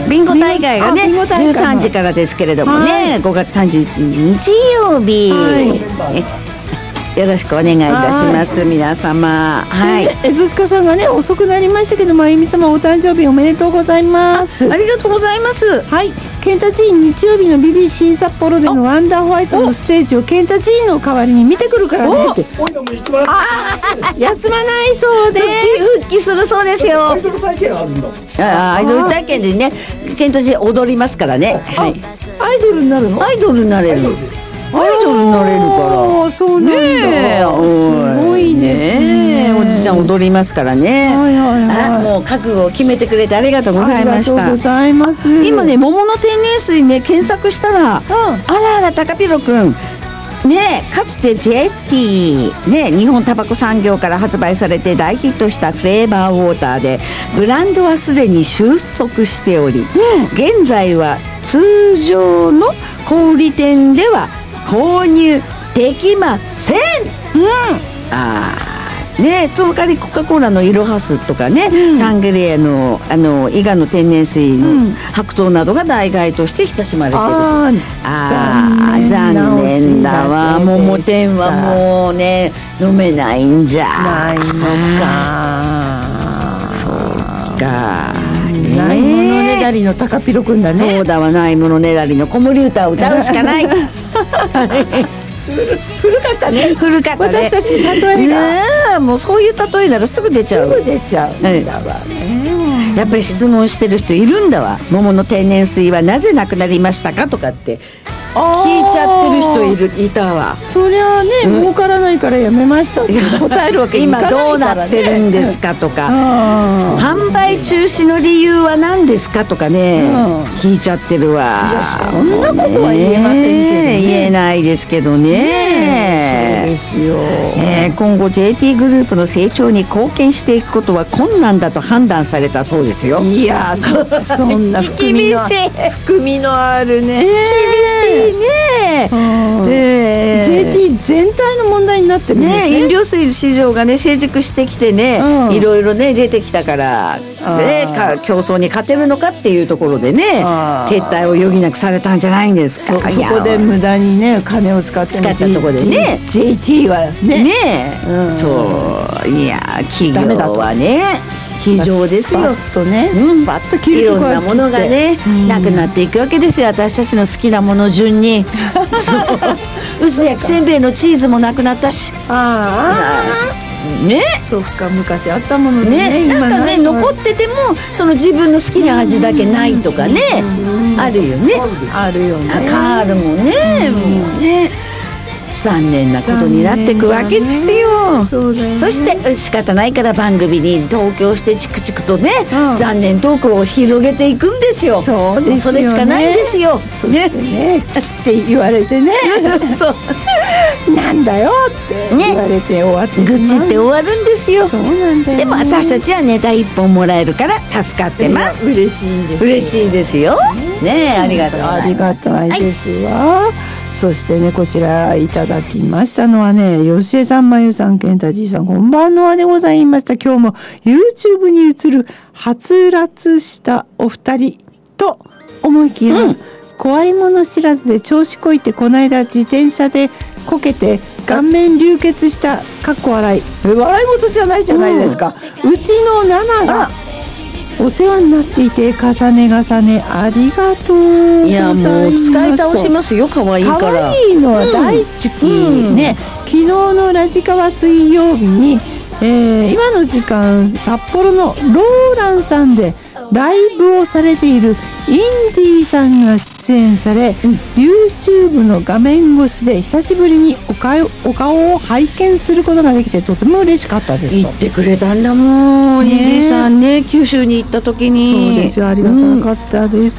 ビンゴ大会がね13時かからですけれどもね、5月31日日曜日、よろしくお願いいたします、皆様。 エゾシカさんがね遅くなりましたけども、あゆみ様お誕生日おめでとうございます。 ありがとうございます。 ケンタチーン日曜日の BBC 札幌でのワンダーホワイトのステージをケンタチーンの代わりに見てくるからねって。休まないそうです。 復帰するそうですよ。アイドル体験あるんだ。アイドル体験でね、ケンタチーン踊りますからね。 アイドルになるの？ アイドルになれる。アイドルになれるから。 そうなんだ。すごいね。 おじちゃん踊りますからね。もう覚悟を決めてくれてありがとうございました。 ありがとうございます。 今ね、桃の天然水ね検索したら、あらあら高ピロくんね、かつて JT、ね、日本タバコ産業から発売されて大ヒットしたフレーバーウォーターでブランドはすでに収束しており、現在は通常の小売店では購入できません。ね、その代わりコカ・コーラのイロハスとかね、サングリエの伊賀の天然水の白桃などが代替として親しまれている。残念だわ。桃天はもうね飲めないんじゃないのか。 そうか、 ないものねだりの高ピロくんだね。 そうだわ、ないものねだりの子守歌を歌うしかない。 古かったね。 古かったね。 私たち例えが、 もうそういう例えならすぐ出ちゃう。 すぐ出ちゃうんだわね。 やっぱり質問してる人いるんだわ。桃の天然水はなぜなくなりましたかとかって聞いちゃってる人いたわ。 そりゃね、儲からないからやめましたって答えるわけにいかないからね。 今どうなってるんですかとか、販売中止の理由は何ですかとかね、聞いちゃってるわ。 いや、そんなことは言えませんけどね。 言えないですけどね。 そうですよ。 今後 JT グループの成長に貢献していくことは困難だと判断されたそうですよ。 いや、そんな含みのあるね。 厳しいね。 JT 全体の問題になってるんですね。 飲料水市場がね成熟してきてね、いろいろね出てきたから競争に勝てるのかっていうところでね撤退を余儀なくされたんじゃないんですか。 そこで無駄にね金を使ったところでね JT はねそういや企業はね非常ですよ。 スパッと切るいろんなものがねなくなっていくわけですよ。私たちの好きなもの順に薄焼きせんべいのチーズもなくなったしね、 そうか昔あったものね、 なんかね残っててもその自分の好きな味だけないとかねあるよね。 あるよね。 カールもねもうね残念なことになっていくわけですよ。そして仕方ないから番組に同居してチクチクとね、残念トークを広げていくんですよ。 そうですよね。 それしかないんですよ。 そしてねチって言われてねなんだよって言われて終わってしまう。 愚痴って終わるんですよ。 そうなんだよね。 でも私たちはネタ1本もらえるから助かってます。 嬉しいんです。 嬉しいですよ。ね、ありがとうございます。 ありがたいですわ。そしてねこちらいただきましたのはね吉江さん、まゆさん、けんたじいさん、こんばんのわでございました。今日も YouTube に映るはつらつしたお二人と思いきや、怖いもの知らずで調子こいてこの間自転車でこけて顔面流血したかっこ笑い笑い事じゃないじゃないですか。うちのナナがお世話になっていて重ね重ねありがとうございます。いやもう使い倒しますよ。可愛いから。 可愛いのは大好き、ね。昨日のラジカワ水曜日に、今の時間札幌のローランさんでライブをされているインディーさんが出演され、YouTube の画面越しで久しぶりにお顔を拝見することができてとても嬉しかったですと。 言ってくれたんだもん、インディーさんね、九州に行った時に。 そうですよ、ありがたかったです、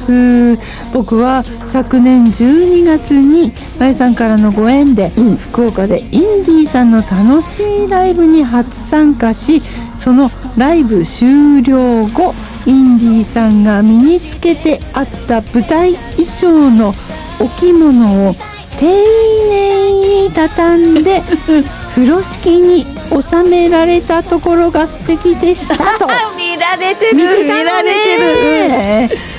僕は昨年12月にまゆさんからのご縁で、福岡でインディーさんの楽しいライブに初参加し、そのライブ終了後インディーさんが身につけてあった舞台衣装のお着物を丁寧に畳んで風呂敷に収められたところが素敵でしたと見られてる